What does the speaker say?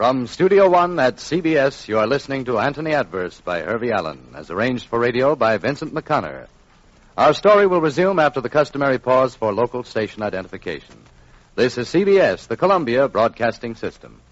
From Studio One at CBS, you are listening to Anthony Adverse by Hervey Allen, as arranged for radio by Vincent McConnor. Our story will resume after the customary pause for local station identification. This is CBS, the Columbia Broadcasting System.